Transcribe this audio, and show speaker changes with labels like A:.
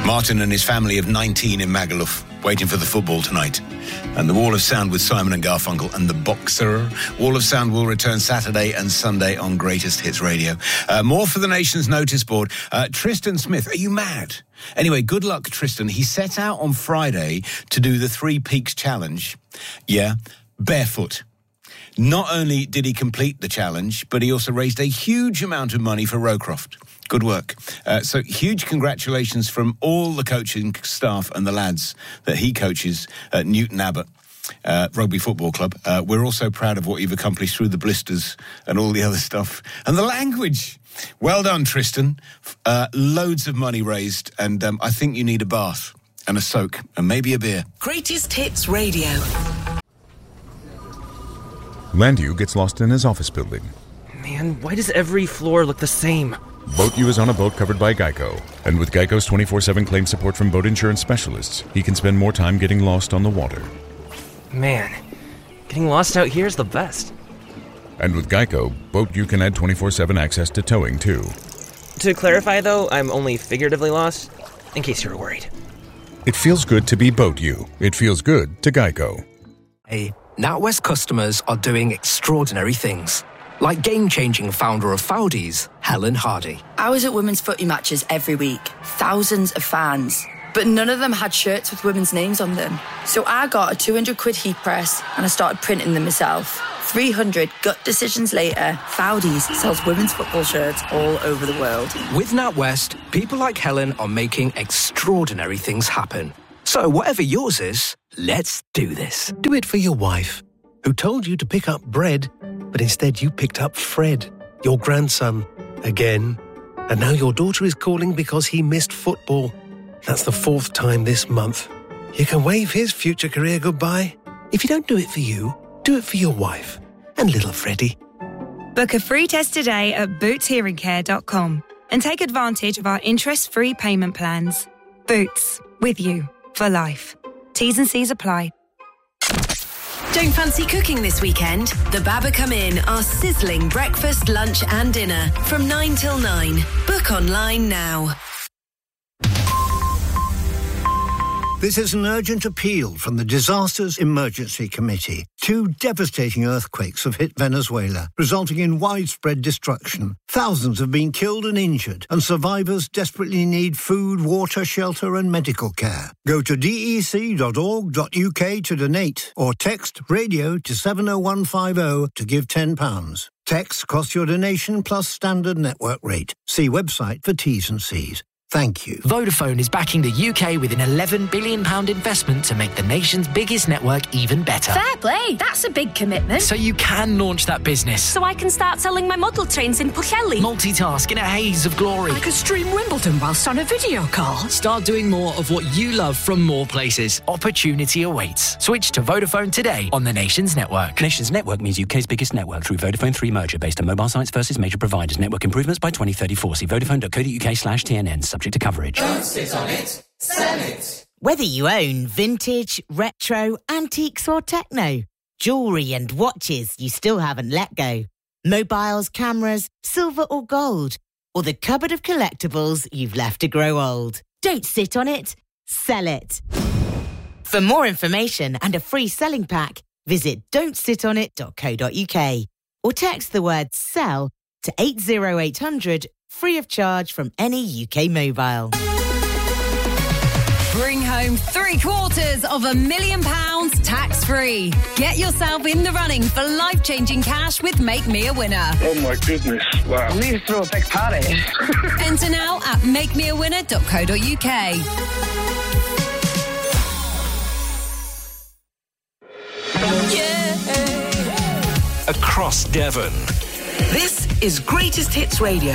A: Martin and his family of 19 in Magaluf, waiting for the football tonight. And the Wall of Sound with Simon and Garfunkel and the Boxer. Wall of Sound will return Saturday and Sunday on Greatest Hits Radio. More for the Nation's notice board. Tristan Smith, are you mad? Anyway, good luck, Tristan. He set out on Friday to do the Three Peaks Challenge. Yeah, barefoot. Not only did he complete the challenge, but he also raised a huge amount of money for Rowcroft. Good work. So huge congratulations from all the coaching staff and the lads that he coaches at Newton Abbot Rugby Football Club. We're also proud of what you've accomplished through the blisters and all the other stuff. And the language. Well done, Tristan. Loads of money raised, and I think you need a bath and a soak and maybe a beer.
B: Greatest Hits Radio.
C: Landu gets lost in his office building.
D: Man, why does every floor look the same?
C: BoatU is on a boat covered by Geico. And with Geico's 24/7 claim support from boat insurance specialists, he can spend more time getting lost on the water.
D: Man, getting lost out here is the best.
C: And with Geico, BoatU can add 24/7 access to towing, too.
D: To clarify, though, I'm only figuratively lost, in case you were worried.
C: It feels good to be BoatU. It feels good to Geico.
E: Hey, NatWest customers are doing extraordinary things. Like game-changing founder of Foudies, Helen Hardy.
F: I was at women's footy matches every week. Thousands of fans. But none of them had shirts with women's names on them. So I got a 200 quid heat press and I started printing them myself. 300 gut decisions later, Foudies sells women's football shirts all over the world.
E: With NatWest, people like Helen are making extraordinary things happen. So whatever yours is, let's do this.
G: Do it for your wife, who told you to pick up bread, but instead you picked up Fred, your grandson, again. And now your daughter is calling because he missed football. That's the 4th time this month. You can wave his future career goodbye. If you don't do it for you, do it for your wife and little Freddie.
H: Book a free test today at bootshearingcare.com and take advantage of our interest-free payment plans. Boots, with you for life. T's and C's apply.
B: Don't fancy cooking this weekend? The Baba Come In are sizzling breakfast, lunch and dinner from 9 till 9. Book online now.
I: This is an urgent appeal from the Disasters Emergency Committee. 2 devastating earthquakes have hit Venezuela, resulting in widespread destruction. Thousands have been killed and injured, and survivors desperately need food, water, shelter and medical care. Go to dec.org.uk to donate, or text radio to 70150 to give £10. Text costs your donation plus standard network rate. See website for T's and C's. Thank you.
E: Vodafone is backing the UK with an £11 billion investment to make the nation's biggest network even better.
J: Fair play, that's a big commitment.
E: So you can launch that business.
J: So I can start selling my model trains in Pwllheli.
E: Multitask in a haze of glory.
J: I could stream Wimbledon whilst on a video call.
E: Start doing more of what you love from more places. Opportunity awaits. Switch to Vodafone today on the Nation's network.
K: Nation's network means UK's biggest network through Vodafone 3 merger based on mobile sites versus major providers. Network improvements by 2034. See vodafone.co.uk/TNN. Subject to coverage.
L: Don't sit on it, sell it.
M: Whether you own vintage, retro, antiques or techno, jewellery and watches you still haven't let go, mobiles, cameras, silver or gold, or the cupboard of collectibles you've left to grow old. Don't sit on it, sell it. For more information and a free selling pack, visit don'tsitonit.co.uk or text the word SELL to 80800 free of charge from any UK mobile.
N: Bring home £750,000 tax-free. Get yourself in the running for life-changing cash with Make Me a Winner.
O: Oh my goodness, wow.
P: We need to throw a big party.
N: Enter now at makemeawinner.co.uk.
B: Yeah.
Q: Across Devon.
B: This is Greatest Hits Radio.